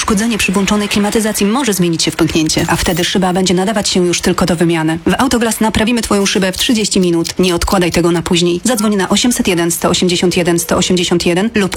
uszkodzenie przy włączonej klimatyzacji może zmienić się w pęknięcie, a wtedy szyba będzie nadawać się już tylko do wymiany. W Autoglas naprawimy Twoją szybę w 30 minut. Nie odkładaj tego na później. Zadzwoń na 801 181 181 lub